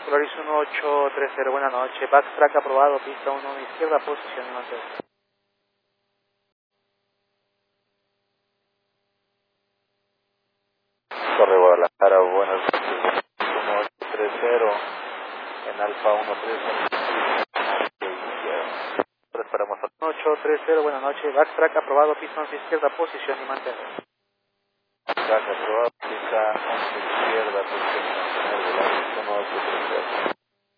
Polaris 1830, buenas noches. Backtrack aprobado, pista 1 izquierda, posición y mantener. Torre Guadalajara, buenas noches. 1830 en Alfa 13. Esperamos a 1830, buenas noches. Backtrack aprobado, pista 11 izquierda, posición y mantener. Backtrack aprobado, pista 11 izquierda, posición y mantener. 1830.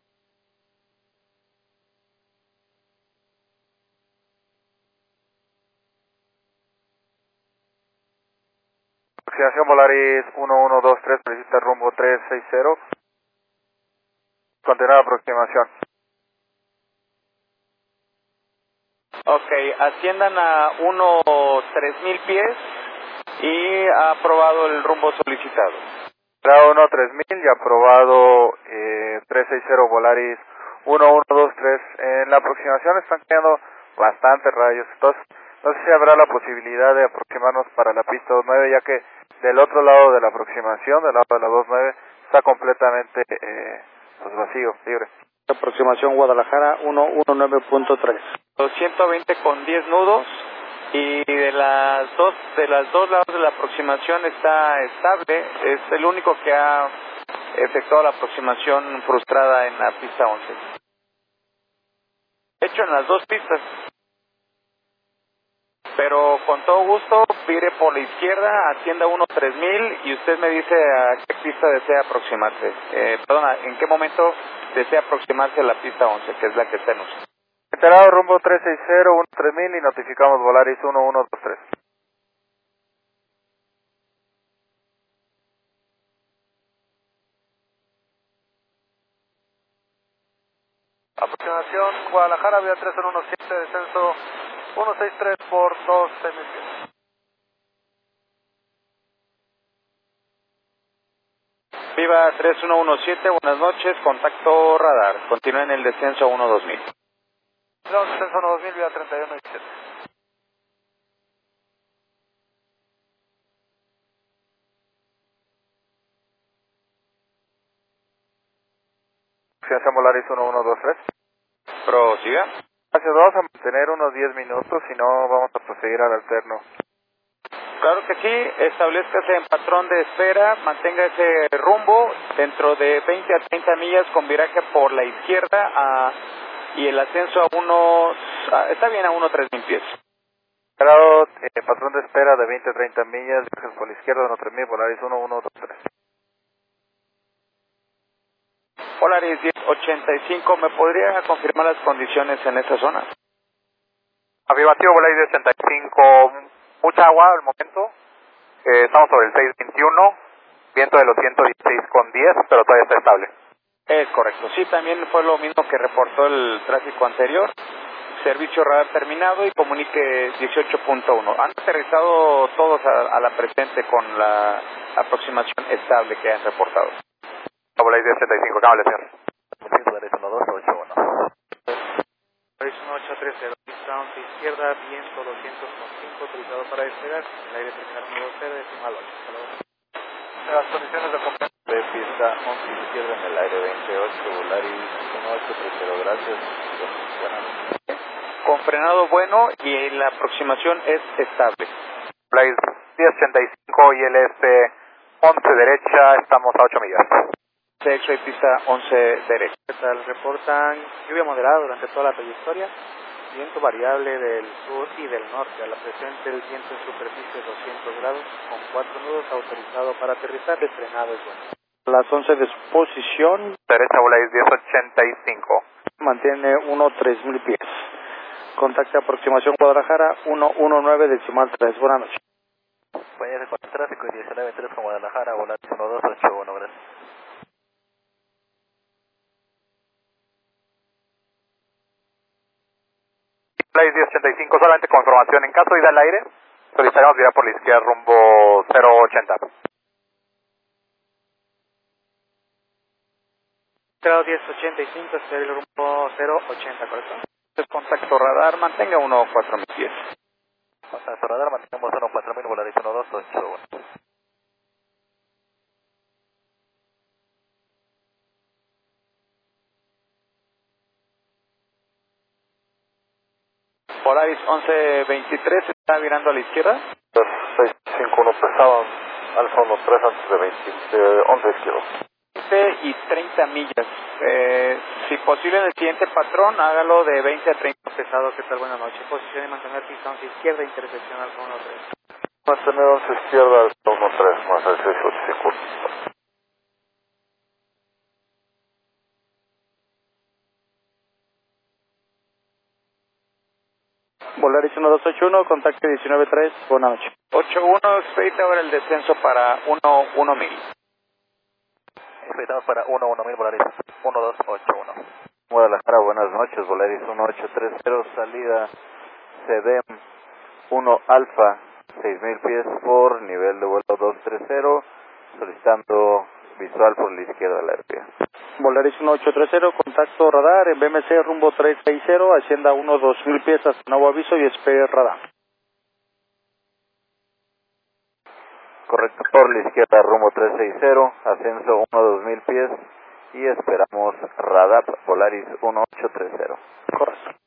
Aproximación Volaris 1123, solicita rumbo 360. Continuada aproximación. Ok, asciendan a 3000 pies y ha aprobado el rumbo solicitado. Grado 1 3000 y aprobado 360 Volaris 1123. En la aproximación están quedando bastantes rayos, entonces no sé si habrá la posibilidad de aproximarnos para la pista 29, ya que del otro lado de la aproximación, del lado de la 29, está completamente pues vacío, libre. Aproximación Guadalajara 119.3. 220 con 10 nudos y de las dos lados de la aproximación está estable. Es el único que ha efectuado la aproximación frustrada en la pista 11. De hecho, en las dos pistas. Pero con todo gusto, vire por la izquierda, ascienda 3000 y usted me dice a qué pista desea aproximarse. Perdona, ¿en qué momento desea aproximarse a la pista 11, que es la que está en uso? Enterado rumbo 360 3000 y notificamos Volaris 1123. Aproximación Guadalajara, vía 3117, descenso 163 por 12 mil pies. Viva 3117, buenas noches, contacto radar. Continúa en el descenso 12000. No, descenso 2000, vía 3117. Aproximación Volaris 1123. Prosiga. Gracias, vamos a mantener unos 10 minutos, si no vamos a proseguir al alterno. Claro que sí, establezcase en patrón de espera, mantenga ese rumbo dentro de 20 a 30 millas con viraje por la izquierda y el ascenso está bien a 3000 pies. Grado, patrón de espera de 20 a 30 millas, viajes por la izquierda, 3000, Volaris 1123. Polaris 1085, ¿me podría confirmar las condiciones en esta zona? Afirmativo, Volaris 1085, mucha agua al momento, estamos sobre el 621, viento de los 116,10, pero todavía está estable. Es correcto, sí, también fue lo mismo que reportó el tráfico anterior. Servicio radar terminado y comunique 18.1. Han aterrizado todos a la presente con la aproximación estable que han reportado. Volaris 1085, cámara, señor. Volaris 1281. Polaris 1830, pista 11 izquierda, viento 200,5, autorizado para despegar. El aire terminal 120, decimal 8. Hasta luego. Las condiciones de contacto de pista 11 izquierda en el aire 28, Volaris 1830, gracias. Buenas noches. Con frenado bueno y la aproximación es estable. Volaris 1085 y el 11 derecha, estamos a 8 millas. Sexo y pista 11 derecha. ¿Qué tal? Reportan lluvia moderada durante toda la trayectoria, viento variable del sur y del norte. A la presente el viento en superficie 200 grados, con 4 nudos, autorizado para aterrizar, el frenado es bueno. Las 11 de su posición. Derecha, Volaris 1085. Mantiene 3000 pies. Contacta aproximación Guadalajara 119 decimal 3. Buenas noches. Compañeros con el tráfico 19.3 con Guadalajara, Volaris 1281, gracias. Volaris 1085, solamente con información. En caso de ir al aire, solicitaremos virar por la izquierda rumbo 080. Grado 1085, espera el rumbo 080, ¿correcto? Contacto radar, mantenga 4000 pies. Contacto radar, mantenemos 14000, Volaris 1281. Polaris 1123 está virando a la izquierda. 651 pesado, Alfa 13 antes de 11 izquierdo. 20 y 30 millas. Si posible en el siguiente patrón, hágalo de 20 a 30 pesado. ¿Qué tal? Buenas noches. Posición y mantener pista 11 izquierda, intersección Alfa 13. Mantener 11 izquierda, Alfa 13, más el 685. Volaris 1281, contacte 193, buenas noches. 81, expedita ahora el descenso para 1000. Expeditamos para 1000, Volaris 1281. Guadalajara, buenas noches, Volaris 1830, salida CDM 1 Alfa, 6000 pies por nivel de vuelo 230, solicitando visual por la izquierda de la aerovía. Volaris 1830, contacto radar en BMC rumbo 360, Hacienda 2000 pies hasta nuevo aviso y espere radar. Correcto, por la izquierda rumbo 360, ascenso 2000 pies y esperamos radar Volaris 1830. Correcto.